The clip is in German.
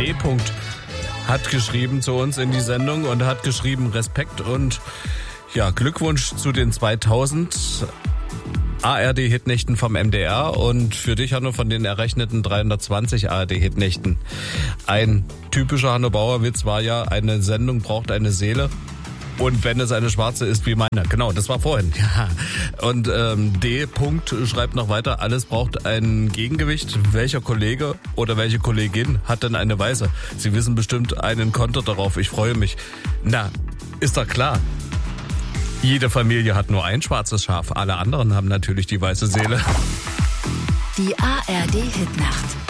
D. hat geschrieben zu uns in die Sendung und hat geschrieben Respekt und ja, Glückwunsch zu den 2000 ARD-Hitnächten vom MDR und für dich, Hanno, von den errechneten 320 ARD-Hitnächten. Ein typischer Hanno Bauer-Witz war ja, eine Sendung braucht eine Seele. Und wenn es eine schwarze ist wie meine. Genau, das war vorhin. Ja. Und D. schreibt noch weiter, alles braucht ein Gegengewicht. Welcher Kollege oder welche Kollegin hat denn eine weiße? Sie wissen bestimmt einen Konter darauf. Ich freue mich. Na, ist doch klar. Jede Familie hat nur ein schwarzes Schaf. Alle anderen haben natürlich die weiße Seele. Die ARD-Hitnacht.